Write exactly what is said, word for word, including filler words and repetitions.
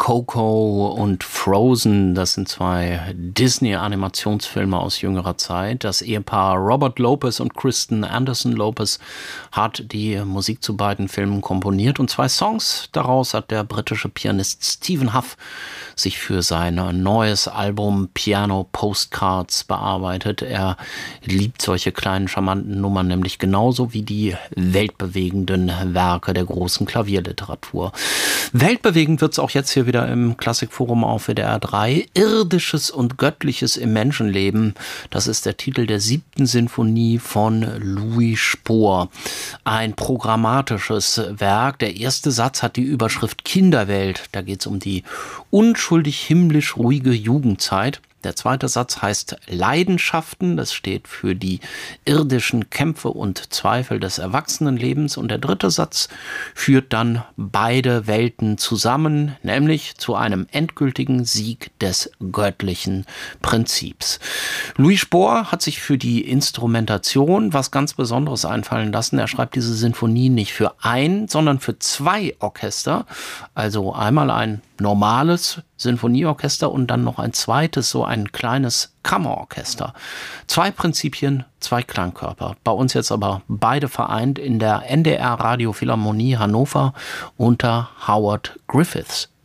Coco und Frozen, das sind zwei Disney-Animationsfilme aus jüngerer Zeit. Das Ehepaar Robert Lopez und Kristen Anderson Lopez hat die Musik zu beiden Filmen komponiert und zwei Songs daraus hat der britische Pianist Stephen Hough sich für sein neues Album Piano Postcards bearbeitet. Er liebt solche kleinen, charmanten Nummern nämlich genauso wie die weltbewegenden Werke der großen Klavierliteratur. Weltbewegend wird es auch jetzt hier wieder im Klassikforum auf W D R drei. Irdisches und Göttliches im Menschenleben. Das ist der Titel der siebten Sinfonie von Louis Spohr. Ein programmatisches Werk. Der erste Satz hat die Überschrift Kinderwelt. Da geht es um die unschuldig himmlisch ruhige Jugendzeit. Der zweite Satz heißt Leidenschaften, das steht für die irdischen Kämpfe und Zweifel des Erwachsenenlebens. Und der dritte Satz führt dann beide Welten zusammen, nämlich zu einem endgültigen Sieg des göttlichen Prinzips. Louis Spohr hat sich für die Instrumentation was ganz Besonderes einfallen lassen. Er schreibt diese Sinfonie nicht für ein, sondern für zwei Orchester. Also einmal ein normales Sinfonieorchester und dann noch ein zweites, so ein kleines Kammerorchester. Zwei Prinzipien, zwei Klangkörper. Bei uns jetzt aber beide vereint in der N D R Radiophilharmonie Hannover unter Howard Griffiths